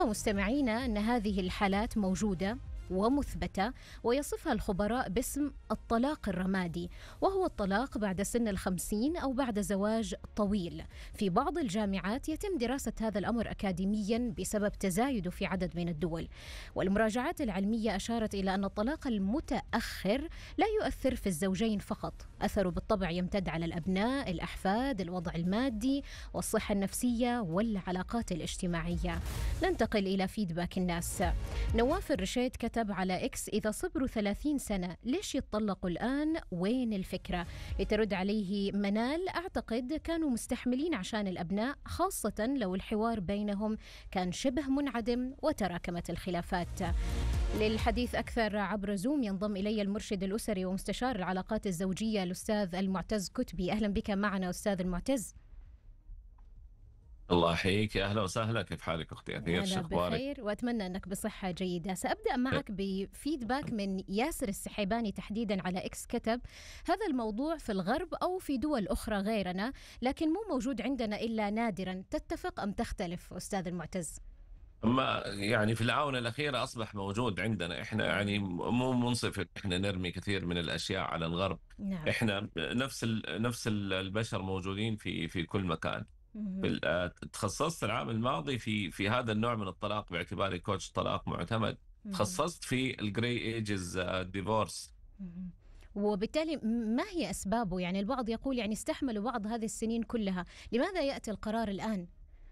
مستمعينا أن هذه الحالات موجودة ومثبتة، ويصفها الخبراء باسم الطلاق الرمادي، وهو الطلاق بعد سن 50 أو بعد زواج طويل. في بعض الجامعات يتم دراسة هذا الأمر أكاديميا بسبب تزايده في عدد من الدول، والمراجعات العلمية أشارت إلى أن الطلاق المتأخر لا يؤثر في الزوجين فقط، أثره بالطبع يمتد على الأبناء، الأحفاد، الوضع المادي والصحة النفسية والعلاقات الاجتماعية. ننتقل إلى فيدباك الناس. نواف الرشيد كتب على إكس: إذا صبروا 30 سنة ليش يتطلقوا الآن؟ وين الفكرة؟ لترد عليه منال: أعتقد كانوا مستحملين عشان الأبناء، خاصة لو الحوار بينهم كان شبه منعدم وتراكمت الخلافات. للحديث أكثر عبر زوم ينضم إلي المرشد الأسري ومستشار العلاقات الزوجية الأستاذ المعتز كتبي. أهلا بك معنا أستاذ المعتز. الله يحييك، يا أهلا وسهلا. كيف حالك أختي أثير؟ شو أنا أخبارك؟ بخير وأتمنى أنك بصحة جيدة. سأبدأ معك بفيدباك من ياسر السحيباني تحديدا على إكس. كتب: هذا الموضوع في الغرب أو في دول أخرى غيرنا، لكن مو موجود عندنا إلا نادرا. تتفق أم تختلف أستاذ المعتز؟ أما يعني في الآونة الأخيرة أصبح موجود عندنا. إحنا يعني مو منصف إحنا نرمي كثير من الأشياء على الغرب. نعم. إحنا نفس البشر موجودين في كل مكان. مهم. تخصصت العام الماضي في هذا النوع من الطلاق باعتباري كوتش طلاق معتمد. مهم. تخصصت في الجراي ايجز ديفورس. مهم. وبالتالي ما هي أسبابه؟ يعني البعض يقول يعني استحملوا بعض هذه السنين كلها، لماذا يأتي القرار الآن؟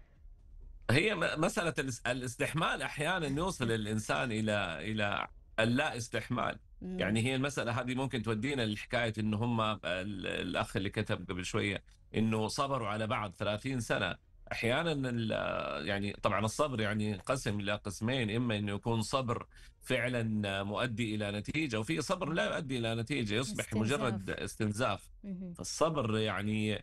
هي مسألة الاستحمال أحيانا يوصل الإنسان إلى اللا استحمال. يعني مم. هي المسألة هذه ممكن تودينا لحكاية إنه هم الأخ اللي كتب قبل شوية إنه صبروا على بعض 30 سنة. أحيانا يعني طبعا الصبر يعني ينقسم إلى قسمين: إما إنه يكون صبر فعلا مؤدي إلى نتيجة، وفي صبر لا يؤدي إلى نتيجة، يصبح مجرد استنزاف. استنزاف. مهم. فالصبر يعني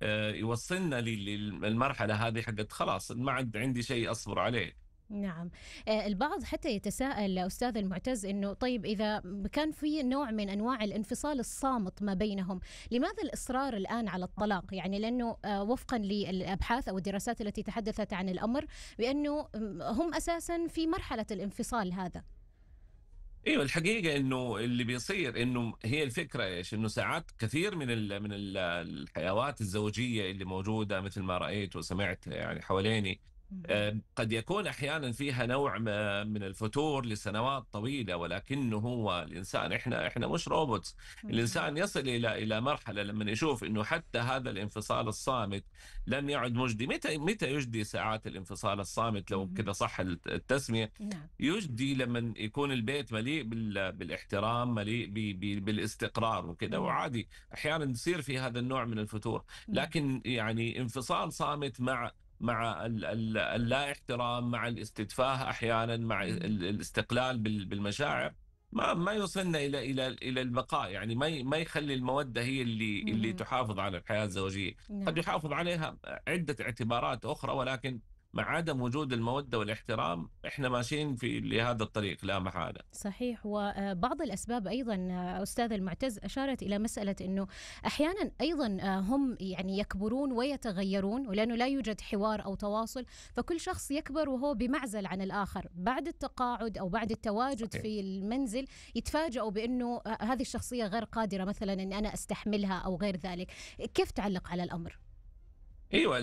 يوصلنا للمرحلة هذه حقت خلاص ما عاد عندي شيء أصبر عليه. نعم. البعض حتى يتساءل أستاذ المعتز أنه طيب إذا كان في نوع من أنواع الانفصال الصامت ما بينهم، لماذا الإصرار الآن على الطلاق؟ يعني لأنه وفقا للأبحاث أو الدراسات التي تحدثت عن الأمر بأنه هم أساسا في مرحلة الانفصال هذا. ايوه، الحقيقه انه اللي بيصير انه هي الفكره ايش، انه ساعات كثير من الحيوات الزوجيه اللي موجوده مثل ما رايت وسمعت يعني حواليني، مهم. قد يكون احيانا فيها نوع من الفتور لسنوات طويله، ولكنه هو الانسان احنا مش روبوتس. مهم. الانسان يصل الى مرحله لما يشوف انه حتى هذا الانفصال الصامت لم يعد مجدي. متى يجدي ساعات الانفصال الصامت لو مهم. كذا صح التسميه؟ نعم. يجدي لما يكون البيت مليء بالاحترام، مليء بالاستقرار وكذا، مهم. وعادي احيانا يصير في هذا النوع من الفتور. نعم. لكن يعني انفصال صامت مع اللا احترام، مع الاستتفاه احيانا، مع مهم. الاستقلال بالمشاعر، ما يوصلنا الى البقاء. يعني ما يخلي الموده هي اللي مهم. تحافظ على الحياه الزوجيه. قد نعم. يحافظ عليها عده اعتبارات اخرى، ولكن مع عدم وجود المودة والاحترام احنا ماشيين في لهذا الطريق لا محالة. صحيح. وبعض الأسباب أيضا أستاذ المعتز أشارت إلى مسألة أنه أحيانا أيضا هم يعني يكبرون ويتغيرون، ولأنه لا يوجد حوار أو تواصل، فكل شخص يكبر وهو بمعزل عن الآخر. بعد التقاعد أو بعد التواجد صحيح. في المنزل يتفاجئوا بأنه هذه الشخصية غير قادرة مثلا أن أنا أستحملها أو غير ذلك. كيف تعلق على الأمر؟ ايوه،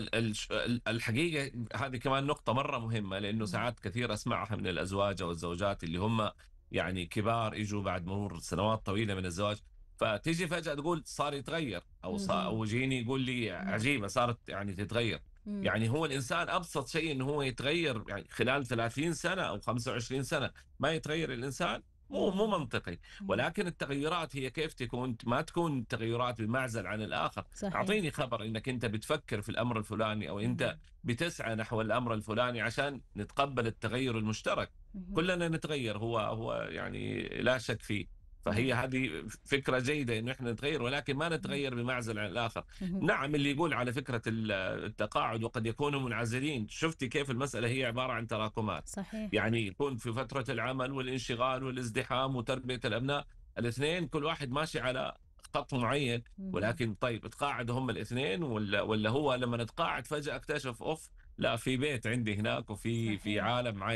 الحقيقه هذه كمان نقطه مره مهمه، لانه مم. ساعات كثير اسمعها من الازواج او الزوجات اللي هم يعني كبار، اجوا بعد مرور سنوات طويله من الزواج، فتيجي فجاه تقول صار يتغير، مم. او يجيني يقول لي نعم. عجيبه صارت يعني تتغير. مم. يعني هو الانسان ابسط شيء انه هو يتغير يعني خلال 30 سنه او 25 سنه ما يتغير الانسان؟ مو مم. منطقي. مم. ولكن التغيرات هي كيف تكون؟ ما تكون تغيرات بمعزل عن الاخر. صحيح. اعطيني خبر انك انت بتفكر في الامر الفلاني، او انت مم. بتسعى نحو الامر الفلاني عشان نتقبل التغير المشترك. مم. كلنا نتغير، هو يعني لا شك فيه. فهي نعم. هذه فكرة جيدة انه احنا نتغير، ولكن ما مم. نتغير بمعزل عن الاخر. مم. نعم، اللي يقول على فكرة التقاعد وقد يكونوا منعزلين، شفتي كيف المسألة هي عبارة عن تراكمات. صحيح. يعني يكون في فترة العمل والانشغال والازدحام وتربية الابناء، الاثنين كل واحد ماشي على خط معين. مم. ولكن طيب تقاعدوا هم الاثنين، ولا هو لما نتقاعد فجأة اكتشف اوف لا، في بيت عندي هناك وفي صحيح. عالم